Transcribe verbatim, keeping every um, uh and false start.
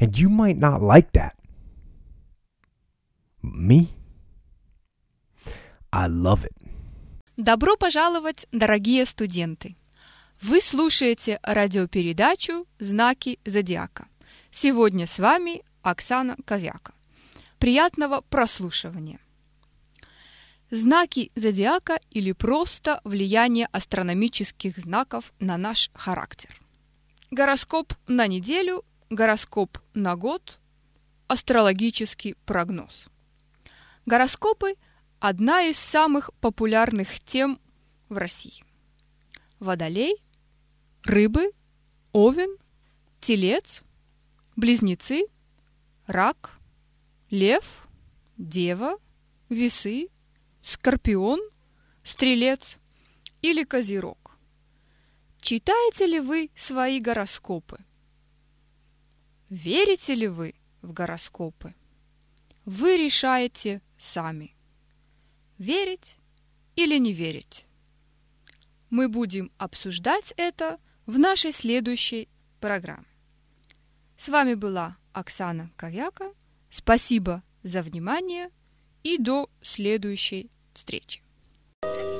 And you might not like that. Me? I love it. Добро пожаловать, дорогие студенты! Вы слушаете радиопередачу «Знаки зодиака». Сегодня с вами Оксана Ковяка. Приятного прослушивания! Знаки зодиака или просто влияние астрономических знаков на наш характер. Гороскоп на неделю, гороскоп на год, астрологический прогноз. Гороскопы – одна из самых популярных тем в России. Водолей, Рыбы, Овен, Телец, Близнецы, Рак, Лев, Дева, Весы, Скорпион, Стрелец или Козерог. Читаете ли вы свои гороскопы? Верите ли вы в гороскопы? Вы решаете сами, верить или не верить. Мы будем обсуждать это в нашей следующей программе. С вами была Оксана Ковяка. Спасибо за внимание и до следующей встречи.